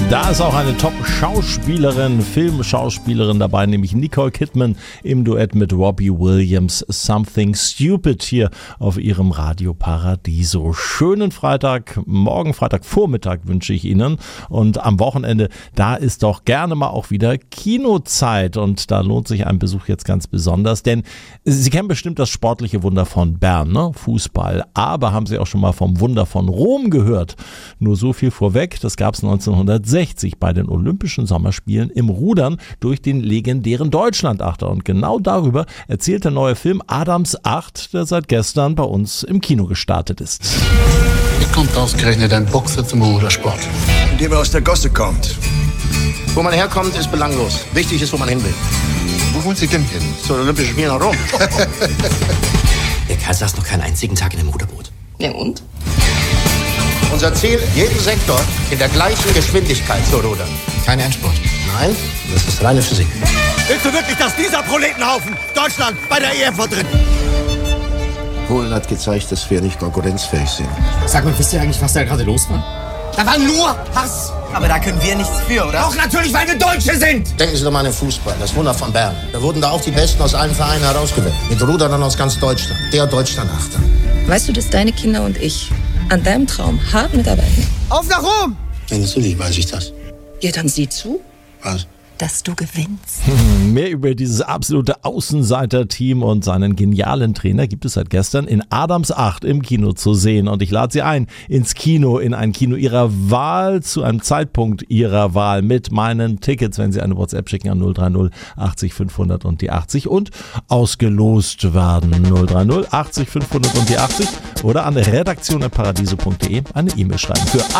Da ist auch eine Top-Schauspielerin, Filmschauspielerin dabei, nämlich Nicole Kidman im Duett mit Robbie Williams. Something Stupid hier auf ihrem Radio Paradiso. Schönen Freitagmorgen, Freitagvormittag wünsche ich Ihnen. Und am Wochenende, da ist doch gerne mal auch wieder Kinozeit. Und da lohnt sich ein Besuch jetzt ganz besonders, denn Sie kennen bestimmt das sportliche Wunder von Bern, ne? Fußball. Aber haben Sie auch schon mal vom Wunder von Rom gehört? Nur so viel vorweg, das gab es 1960 bei den Olympischen Sommerspielen im Rudern durch den legendären Deutschlandachter. Und genau darüber erzählt der neue Film Adams 8, der seit gestern bei uns im Kino gestartet ist. Wie kommt ausgerechnet ein Boxer zum Rudersport? Indem er aus der Gosse kommt. Wo man herkommt, ist belanglos. Wichtig ist, wo man hin will. Wo wollen Sie denn hin? Zu den Olympischen Spielen nach Rom. Der Kerl saß noch keinen einzigen Tag in einem Ruderboot. Ja und? Unser Ziel, jeden Sektor in der gleichen Geschwindigkeit zu rudern. Kein Endspurt. Nein, das ist reine Physik. Willst du wirklich, dass dieser Proletenhaufen Deutschland bei der EM vertritt? Polen hat gezeigt, dass wir nicht konkurrenzfähig sind. Sag mal, wisst ihr eigentlich, was da gerade los war? Da war nur Hass. Aber da können wir nichts für, oder? Auch natürlich, weil wir Deutsche sind. Denken Sie doch mal an den Fußball, das Wunder von Bern. Da wurden da auch die Besten aus allen Vereinen herausgewählt. Mit Ruderern aus ganz Deutschland. Der Deutschlandachter. Weißt du, dass deine Kinder und ich an deinem Traum hart mitarbeiten? Auf nach Rom. Ja, natürlich weiß ich das. Ja, dann sieh zu, Was? dass du gewinnst. Mehr über dieses absolute Außenseiter-Team und seinen genialen Trainer gibt es seit gestern in Adams 8 im Kino zu sehen. Und ich lade Sie ein ins Kino, in ein Kino Ihrer Wahl, zu einem Zeitpunkt Ihrer Wahl mit meinen Tickets, wenn Sie eine WhatsApp schicken an 030 80 500 und die 80 und ausgelost werden. 030 80 500 und die 80 oder an redaktion@paradiso.de eine E-Mail schreiben. Für